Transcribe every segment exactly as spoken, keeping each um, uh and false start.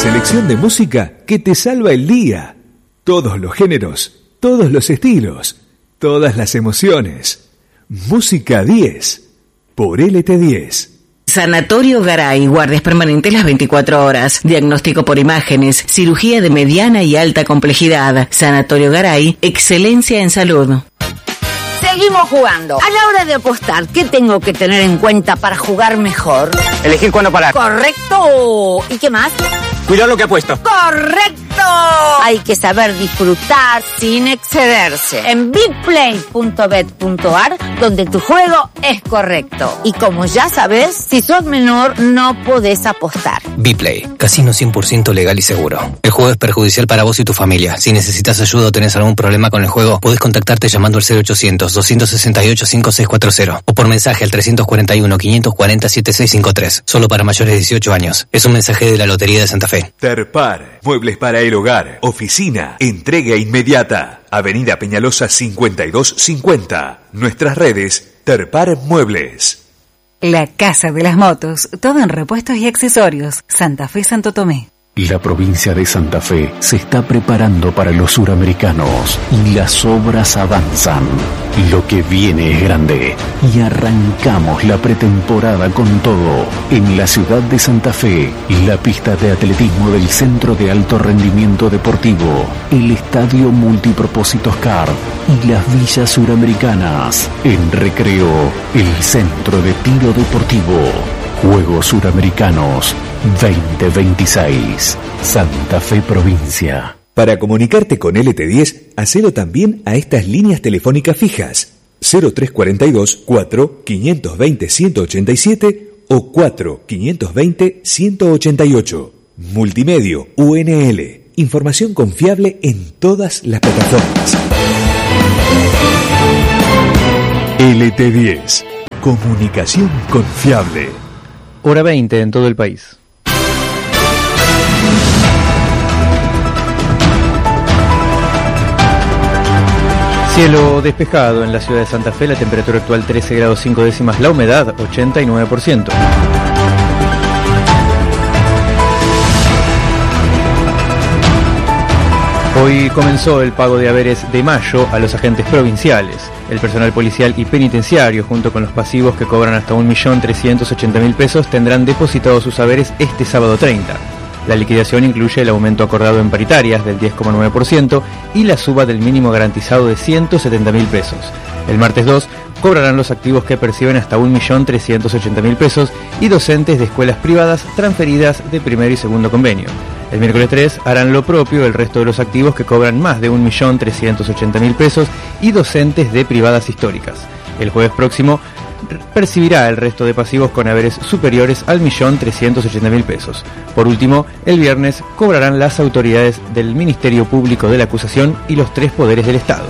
selección de música que te salva el día. Todos los géneros, todos los estilos, todas las emociones. Música diez, por L T diez. Sanatorio Garay, guardias permanentes las veinticuatro horas, diagnóstico por imágenes, cirugía de mediana y alta complejidad. Sanatorio Garay, excelencia en salud. Seguimos jugando. A la hora de apostar, ¿qué tengo que tener en cuenta para jugar mejor? Elegir cuándo parar. Correcto. ¿Y qué más? Cuidar lo que apuesto. ¡Correcto! Hay que saber disfrutar sin excederse. En bitplay punto bet punto ar, donde tu juego es correcto. Y como ya sabes, si sos menor, no podés apostar. Bitplay, casino cien por ciento legal y seguro. El juego es perjudicial para vos y tu familia. Si necesitas ayuda o tenés algún problema con el juego, podés contactarte llamando al cero ochocientos, doscientos sesenta y ocho, cincuenta y seis cuarenta o por mensaje al trescientos cuarenta y uno, quinientos cuarenta, setenta y seis cincuenta y tres. Solo para mayores de dieciocho años. Es un mensaje de la Lotería de Santa Fe. Terpar, muebles para el hogar, oficina, entrega inmediata. Avenida Peñalosa cincuenta y dos cincuenta. Nuestras redes, Terpar Muebles. La Casa de las Motos, todo en repuestos y accesorios. Santa Fe, Santo Tomé. La provincia de Santa Fe se está preparando para los suramericanos y las obras avanzan. Lo que viene es grande y arrancamos la pretemporada con todo. En la ciudad de Santa Fe, la pista de atletismo del Centro de Alto Rendimiento Deportivo, el Estadio Multipropósitos C A R y las villas suramericanas. En Recreo, el Centro de Tiro Deportivo. Juegos Suramericanos veinte veintiséis. Santa Fe Provincia. Para comunicarte con L T diez, hacelo también a estas líneas telefónicas fijas: cero tres cuarenta y dos, cuatro, quinientos veinte, ciento ochenta y siete o cuatro, quinientos veinte, ciento ochenta y ocho. Multimedio U N L. Información confiable en todas las plataformas. L T diez. Comunicación confiable. Hora veinte en todo el país. Cielo despejado en la ciudad de Santa Fe, la temperatura actual trece grados cinco décimas, la humedad ochenta y nueve por ciento. Hoy comenzó el pago de haberes de mayo a los agentes provinciales. El personal policial y penitenciario, junto con los pasivos que cobran hasta un millón trescientos ochenta mil pesos, tendrán depositados sus haberes este sábado treinta. La liquidación incluye el aumento acordado en paritarias del diez coma nueve por ciento y la suba del mínimo garantizado de ciento setenta mil pesos. El martes dos cobrarán los activos que perciben hasta un millón trescientos ochenta mil pesos y docentes de escuelas privadas transferidas de primero y segundo convenio. El miércoles tres harán lo propio el resto de los activos que cobran más de un millón trescientos ochenta mil pesos y docentes de privadas históricas. El jueves próximo percibirá el resto de pasivos con haberes superiores al millón trescientos ochenta mil pesos. Por último, el viernes cobrarán las autoridades del Ministerio Público de la Acusación y los tres poderes del Estado.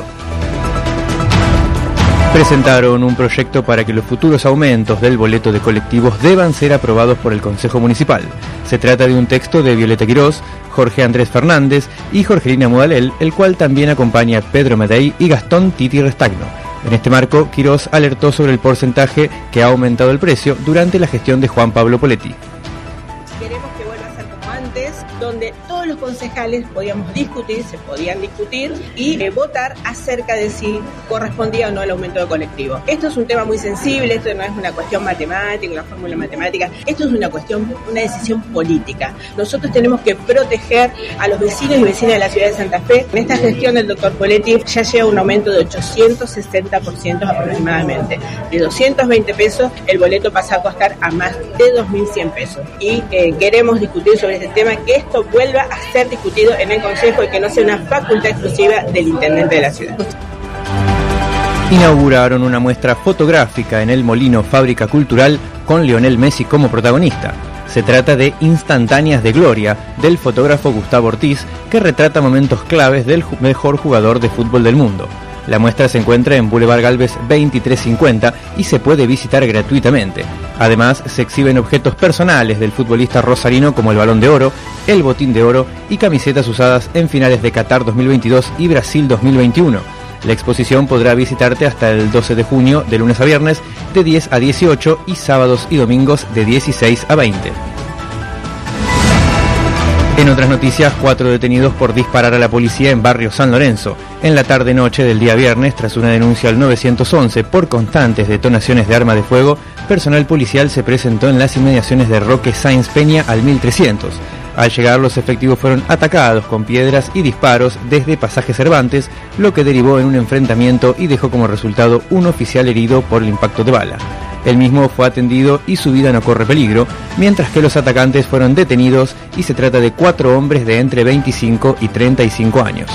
Presentaron un proyecto para que los futuros aumentos del boleto de colectivos deban ser aprobados por el Consejo Municipal. Se trata de un texto de Violeta Quirós, Jorge Andrés Fernández y Jorgelina Mudalel, el cual también acompaña Pedro Medey y Gastón Titi Restagno. En este marco, Quirós alertó sobre el porcentaje que ha aumentado el precio durante la gestión de Juan Pablo Poletti. Queremos que vuelva a ser como antes, donde todos los concejales podíamos discutir, se podían discutir y eh, votar acerca de si correspondía o no el aumento de colectivo. Esto es un tema muy sensible, esto no es una cuestión matemática, una fórmula matemática, esto es una cuestión, una decisión política. Nosotros tenemos que proteger a los vecinos y vecinas de la ciudad de Santa Fe. En esta gestión del doctor Poletti ya lleva un aumento de ochocientos sesenta por ciento aproximadamente. De doscientos veinte pesos, el boleto pasa a costar a más de dos mil cien pesos. Y eh, queremos discutir sobre este tema, que esto vuelva a ser discutido en el Consejo y que no sea una facultad exclusiva del intendente de la ciudad. Inauguraron una muestra fotográfica en el Molino Fábrica Cultural con Lionel Messi como protagonista. Se trata de Instantáneas de Gloria, del fotógrafo Gustavo Ortiz, que retrata momentos claves del mejor jugador de fútbol del mundo. La muestra se encuentra en Boulevard Galvez veintitrés cincuenta y se puede visitar gratuitamente. Además, se exhiben objetos personales del futbolista rosarino como el Balón de Oro, el Botín de Oro y camisetas usadas en finales de Qatar dos mil veintidós y Brasil dos mil veintiuno. La exposición podrá visitarte hasta el doce de junio, de lunes a viernes, de diez a dieciocho y sábados y domingos de dieciséis a veinte. En otras noticias, cuatro detenidos por disparar a la policía en barrio San Lorenzo. En la tarde-noche del día viernes, tras una denuncia al nueve once por constantes detonaciones de arma de fuego, personal policial se presentó en las inmediaciones de Roque Sáenz Peña al mil trescientos. Al llegar, los efectivos fueron atacados con piedras y disparos desde Pasaje Cervantes, lo que derivó en un enfrentamiento y dejó como resultado un oficial herido por el impacto de bala. El mismo fue atendido y su vida no corre peligro, mientras que los atacantes fueron detenidos y se trata de cuatro hombres de entre veinticinco y treinta y cinco años.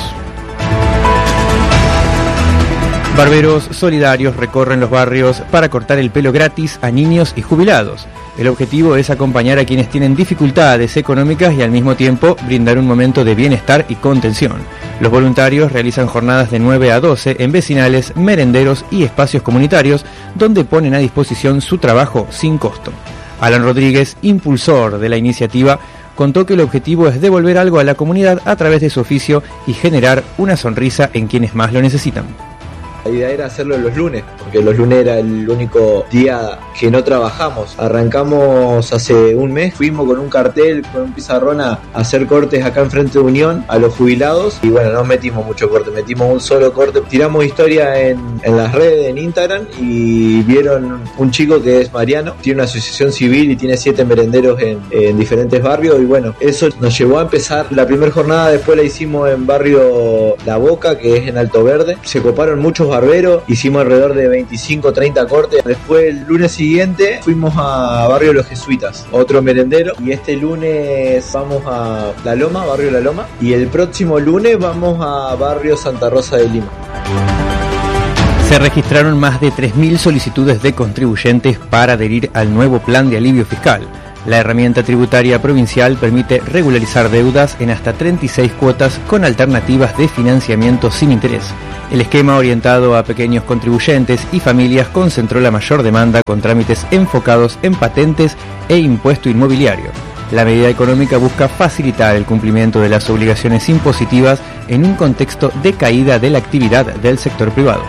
Barberos solidarios recorren los barrios para cortar el pelo gratis a niños y jubilados. El objetivo es acompañar a quienes tienen dificultades económicas y al mismo tiempo brindar un momento de bienestar y contención. Los voluntarios realizan jornadas de nueve a doce en vecinales, merenderos y espacios comunitarios donde ponen a disposición su trabajo sin costo. Alan Rodríguez, impulsor de la iniciativa, contó que el objetivo es devolver algo a la comunidad a través de su oficio y generar una sonrisa en quienes más lo necesitan. La idea era hacerlo los lunes, porque los lunes era el único día que no trabajamos. Arrancamos hace un mes, fuimos con un cartel, con un pizarrón a hacer cortes acá enfrente de Unión a los jubilados. Y bueno, no metimos mucho corte, metimos un solo corte. Tiramos historia en, en las redes, en Instagram, y vieron un chico que es Mariano, tiene una asociación civil y tiene siete merenderos en, en diferentes barrios. Y bueno, eso nos llevó a empezar. La primera jornada después la hicimos en barrio La Boca, que es en Alto Verde. Se coparon muchos barberos, hicimos alrededor de veinticinco o treinta cortes. Después el lunes siguiente fuimos a barrio Los Jesuitas, otro merendero, y este lunes vamos a La Loma, barrio La Loma, y el próximo lunes vamos a barrio Santa Rosa de Lima. Se registraron más de tres mil solicitudes de contribuyentes para adherir al nuevo plan de alivio fiscal. La herramienta tributaria provincial permite regularizar deudas en hasta treinta y seis cuotas con alternativas de financiamiento sin interés. El esquema orientado a pequeños contribuyentes y familias concentró la mayor demanda con trámites enfocados en patentes e impuesto inmobiliario. La medida económica busca facilitar el cumplimiento de las obligaciones impositivas en un contexto de caída de la actividad del sector privado.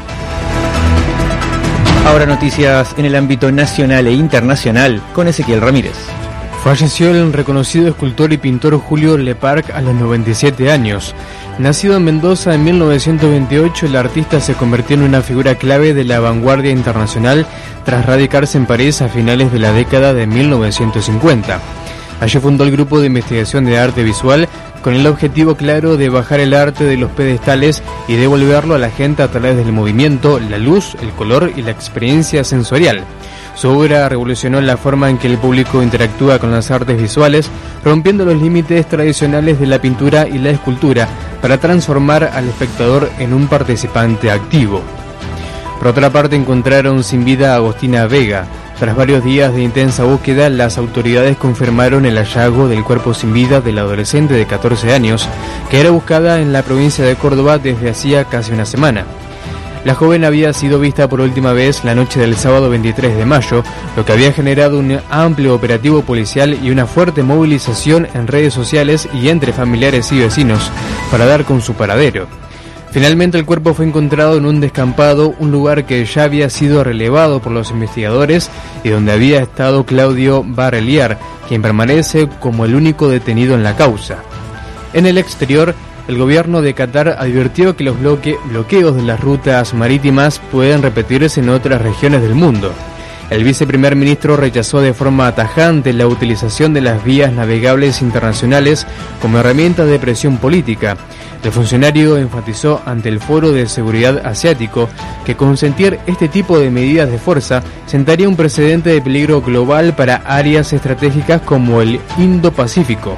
Ahora noticias en el ámbito nacional e internacional con Ezequiel Ramírez. Falleció el reconocido escultor y pintor Julio Leparc a los noventa y siete años. Nacido en Mendoza en mil novecientos veintiocho, el artista se convirtió en una figura clave de la vanguardia internacional tras radicarse en París a finales de la década de mil novecientos cincuenta. Allí fundó el grupo de investigación de arte visual con el objetivo claro de bajar el arte de los pedestales y devolverlo a la gente a través del movimiento, la luz, el color y la experiencia sensorial. Su obra revolucionó la forma en que el público interactúa con las artes visuales, rompiendo los límites tradicionales de la pintura y la escultura para transformar al espectador en un participante activo. Por otra parte, encontraron sin vida a Agostina Vega. Tras varios días de intensa búsqueda, las autoridades confirmaron el hallazgo del cuerpo sin vida del adolescente de catorce años, que era buscada en la provincia de Córdoba desde hacía casi una semana. La joven había sido vista por última vez la noche del sábado veintitrés de mayo, lo que había generado un amplio operativo policial y una fuerte movilización en redes sociales y entre familiares y vecinos para dar con su paradero. Finalmente el cuerpo fue encontrado en un descampado, un lugar que ya había sido relevado por los investigadores y donde había estado Claudio Barreliar, quien permanece como el único detenido en la causa. En el exterior, el gobierno de Qatar advirtió que los bloque- bloqueos de las rutas marítimas pueden repetirse en otras regiones del mundo. El viceprimer ministro rechazó de forma tajante la utilización de las vías navegables internacionales como herramienta de presión política. El funcionario enfatizó ante el Foro de Seguridad Asiático que consentir este tipo de medidas de fuerza sentaría un precedente de peligro global para áreas estratégicas como el Indo-Pacífico.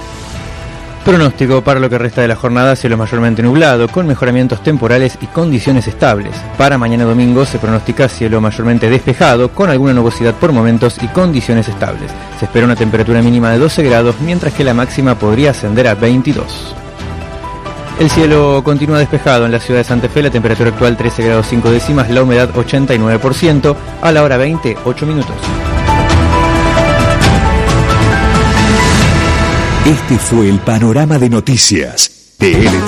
Pronóstico para lo que resta de la jornada: cielo mayormente nublado, con mejoramientos temporales y condiciones estables. Para mañana domingo se pronostica cielo mayormente despejado, con alguna nubosidad por momentos y condiciones estables. Se espera una temperatura mínima de doce grados, mientras que la máxima podría ascender a veintidós. El cielo continúa despejado en la ciudad de Santa Fe, la temperatura actual trece grados cinco décimas, la humedad ochenta y nueve por ciento, a la hora veinte, ocho minutos. Este fue el panorama de noticias de L T.